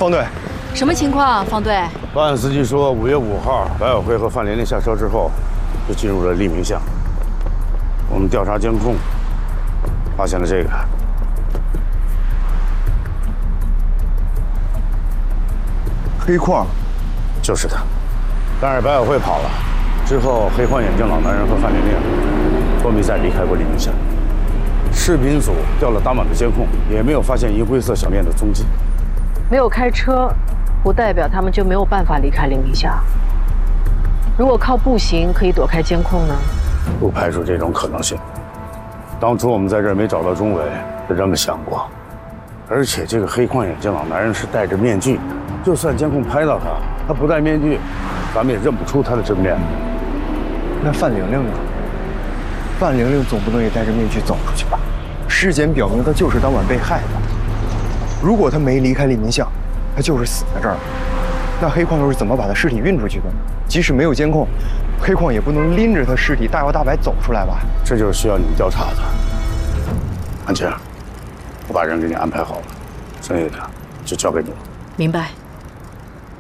方队， 什么情况？方队， 报案司机说，5月5号，白小辉和范玲玲下车之后，就进入了黎明巷。我们调查监控，发现了这个。 黑矿， 就是他。但是白小辉跑了，之后黑框眼镜老男人和范玲玲都没再离开过黎明巷。视频组调了当晚的监控，也没有发现银灰色小面的踪迹。 没有开车，不代表他们就没有办法离开黎明巷。如果靠步行可以躲开监控呢？ 不排除这种可能性。当初我们在这儿没找到钟伟，就这么想过。而且这个黑框眼镜老男人是戴着面具的，就算监控拍到他，他不戴面具，咱们也认不出他的真面目。 那范玲玲呢？范玲玲总不能也戴着面具走出去吧？尸检表明她就是当晚被害的。如果她没离开黎明巷，她就是死在这儿。那黑矿又是怎么把她尸体运出去的呢？即使没有监控，黑矿也不能拎着她尸体大摇大摆走出来吧？ 这就是需要你们调查的。安晴，我把人给你安排好了，剩下的就交给你了。 明白。